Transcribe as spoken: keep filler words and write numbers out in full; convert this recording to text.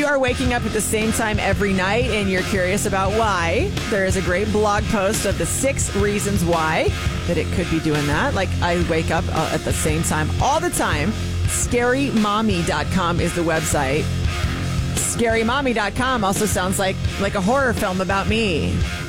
you are waking up at the same time every night and you're curious about why, there is a great blog post of the six reasons why that it could be doing that. Like, I wake up uh, at the same time all the time. scary mommy dot com is the website. scary mommy dot com also sounds like like a horror film about me.